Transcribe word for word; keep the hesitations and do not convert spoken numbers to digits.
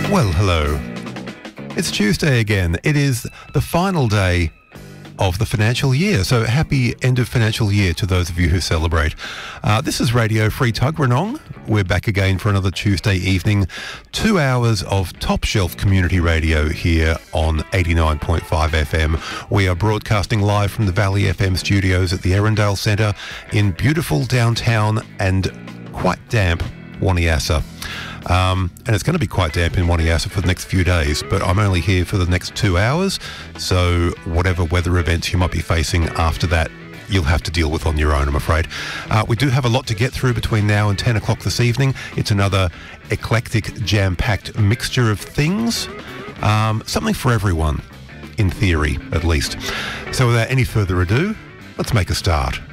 Well, hello. It's Tuesday again. It is the final day of the financial year. So happy end of financial year to those of you who celebrate. Uh, this is Radio Free Tuggeranong. We're back again for another Tuesday evening. Two hours of top shelf community radio here on eighty-nine point five F M. We are broadcasting live from the Valley F M studios at the Erindale Centre in beautiful downtown and quite damp Waniassa. Um, and it's going to be quite damp in Waniassa for the next few days, but I'm only here for the next two hours, so whatever weather events you might be facing after that, you'll have to deal with on your own, I'm afraid. Uh, we do have a lot to get through between now and ten o'clock this evening. It's another eclectic, jam-packed mixture of things. Um, something for everyone, in theory, at least. So without any further ado, let's make a start.